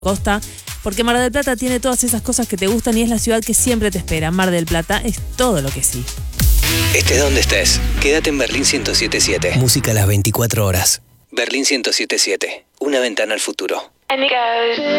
costa, porque Mar del Plata tiene todas esas cosas que te gustan y es la ciudad que siempre te espera. Mar del Plata es todo lo que sí. Estés donde estés, quédate en Berlín 107.7. Música a las 24 horas. Berlín 107.7, una ventana al futuro.